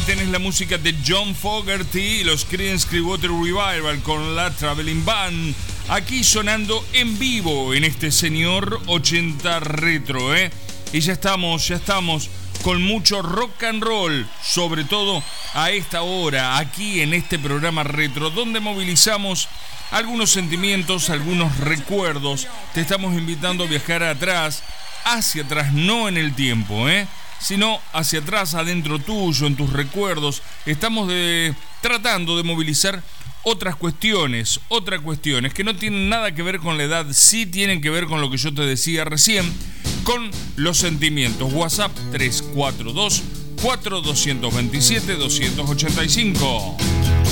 tenés la música de John Fogerty y los Creedence Clearwater Revival con la Traveling Band. Aquí sonando en vivo en este señor 80 Retro, Y ya estamos con mucho rock and roll, sobre todo a esta hora, aquí en este programa retro, donde movilizamos algunos sentimientos, algunos recuerdos. Te estamos invitando a viajar atrás, hacia atrás, no en el tiempo, sino hacia atrás, adentro tuyo, en tus recuerdos. Estamos tratando de movilizar otras cuestiones que no tienen nada que ver con la edad, sí tienen que ver con lo que yo te decía recién, con los sentimientos. WhatsApp 342 4227 285.